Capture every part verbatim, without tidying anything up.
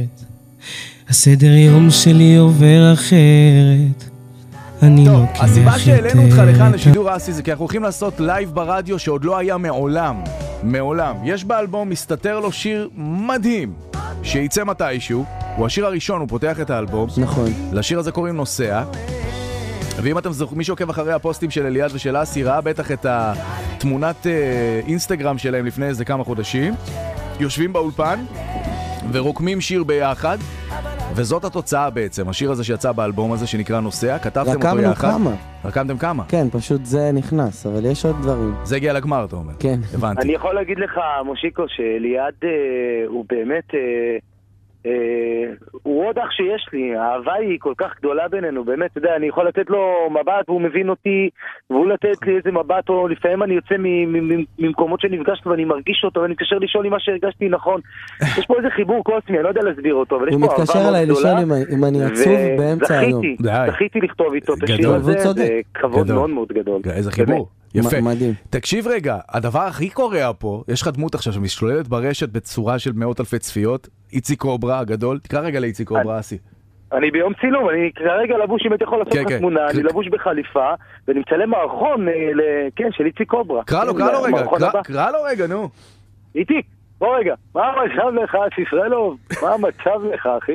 הסדר יום שלי עובר אחרת. אני טוב, לוקח הסיבה שהעלינו אותך את לכאן ה- לשידור אסי זה כי אנחנו הולכים לעשות לייב ברדיו שעוד לא היה מעולם. מעולם. יש באלבום מסתתר לו שיר מדהים שייצא מתישהו. הוא השיר הראשון, הוא פותח את האלבום. נכון. לשיר הזה קוראים נוסע. ואם אתם זוכרים, מי שעוקב אחרי הפוסטים של אליעד ושל אסי ראה בטח את התמונת אה, אינסטגרם שלהם לפני איזה כמה חודשים. יושבים באולפן ורוקמים שיר ביחד, וזאת התוצאה בעצם, השיר הזה שיצא באלבום הזה שנקרא נוסע, כתבתם אותו יחד. רקמנו כמה. רקמתם כמה? כן, פשוט זה נכנס, אבל יש עוד דברים. זה הגיע לגמר, אתה אומר. כן. הבנתי. אני יכול להגיד לך, מושיקו, שאליעד אה, הוא באמת, אה, אה, הוא עוד אח שיש לי, האהבה היא כל כך גדולה בינינו, באמת, אתה יודע, אני יכול לתת לו מבט והוא מבין אותי, והוא לתת לי איזה מבט, או לפעמים אני יוצא ממקומות שנפגשת ואני מרגיש אותו, ואני מתקשר לשאול אם מה שהרגשתי נכון. יש פה איזה חיבור קוסמי, אני לא יודע להסביר אותו, אבל יש פה אהבה מאוד גדולה. הוא מתקשר אליי לשאול אם אני עצוב באמצע היום. זכיתי לכתוב איתו את השיר הזה, זה כבוד מאוד מאוד גדול. איזה חיבור. יפה. מדהים. תקשיב רגע, הדבר הכי קורע פה, יש לך דמות עכשיו שמשתוללת ברשת בצורה של מאות אלפי צפיות, איציק קוברה הגדול, תקרא רגע לאיציק קוברה, אסי. אני ביום צילום, אני כרגע לבוש, אם הייתי יכול לעשות לך תמונה, אני לבוש בחליפה, ואני מצלם מערכון, כן, של איציק קוברה. קרא לו, קרא לו רגע, קרא לו רגע, נו. איציק, בוא רגע, מה המצב לך, ספרלוב? מה המצב לך, אחי?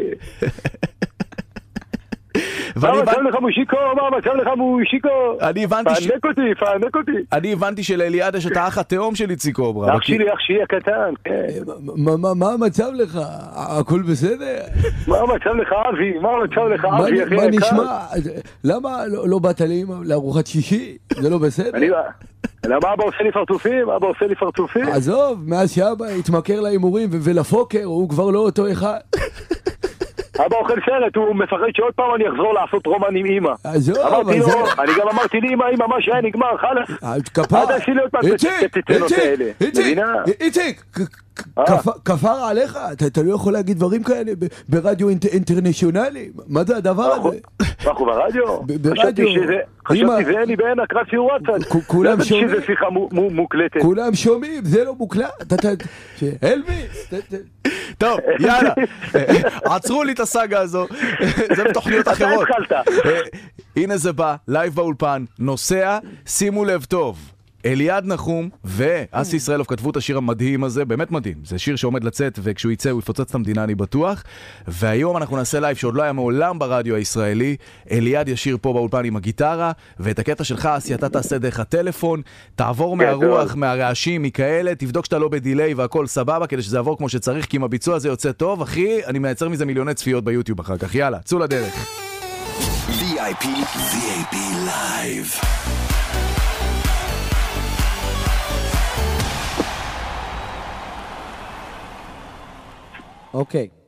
מה המצב לך מושיקו? מה המצב לך מושיקו? אני הבנתי ש... פענק אותי, פענק אותי. אני הבנתי שלאליעד יש את האח התאום של איציק קוברה. אח שלי, אח שלי הקטן, כן. מה המצב לך? הכל בסדר? מה המצב לך, אבי? מה המצב לך, אבי, אחי? מה נשמע? למה לא באת לי לארוחת שישי? זה לא בסדר? למה אבא עושה לי פרצופים? אבא עושה לי פרצופים? עזוב, מאז שאבא התמכר להימורים ולפוקר, הוא כבר לא אותו אחד. אבא אוכל סרט, הוא מפחד שעוד פעם אני אחזור לעשות רומן עם אמא. עזוב, אמרתי לו, אני גם אמרתי לי אמא, אמא, מה שהיה נגמר, חלס. כפר, אל תעשי לי עוד פעם את התצנות האלה. איציק, איציק, כפר עליך, אתה לא יכול להגיד דברים כאלה ברדיו אינטרנשיונלי. מה זה הדבר הזה? אנחנו ברדיו? ברדיו. חשבתי זה אני בעין הקראת סיורצן. כולם שומעים. שזה שיחה מוקלטת. כולם שומעים, זה לא מוקלט. אלוויס. טוב, יאללה. עצרו לי את הסאגה הזו. זה בתוכניות אחרות. אתה התחלת. הנה זה בא, לייב באולפן, נוסע, שימו לב טוב. אליעד נחום ואסי ישראלוב כתבו את השיר המדהים הזה, באמת מדהים. זה שיר שעומד לצאת וכשהוא יצא הוא יפוצץ את המדינה, אני בטוח. והיום אנחנו נעשה לייב שעוד לא היה מעולם ברדיו הישראלי. אליעד ישיר פה באולפן עם הגיטרה, ואת הקטע שלך, אסי, אתה תעשה דרך הטלפון, תעבור מהרוח, מהרעשים, מכאלה, תבדוק שאתה לא בדיליי והכל סבבה, כדי שזה יעבור כמו שצריך, כי אם הביצוע הזה יוצא טוב, אחי, אני מייצר מזה מיליוני צפיות ביוטיוב אחר כך. יאללה, צאו לדרך. וי איי פי, וי איי פי Live. אוקיי.